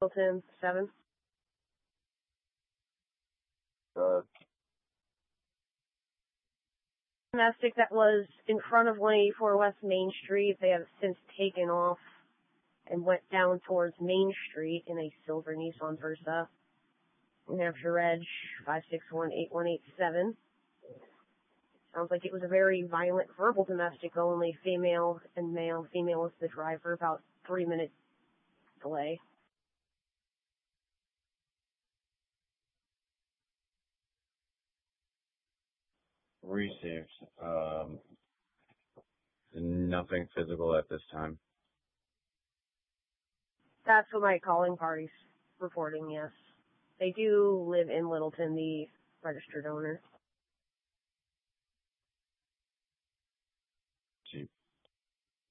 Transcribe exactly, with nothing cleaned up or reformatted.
Littleton, seven. Uh, Domestic that was in front of one eighty-four West Main Street. They have since taken off and went down towards Main Street in a silver Nissan Versa. New Hampshire Reg five six one eight one eight seven. Sounds like it was a very violent verbal domestic only, female and male. Female was the driver, about three minute delay. Received. Um, nothing physical at this time. That's what my calling party's reporting, yes. They do live in Littleton, the registered owner.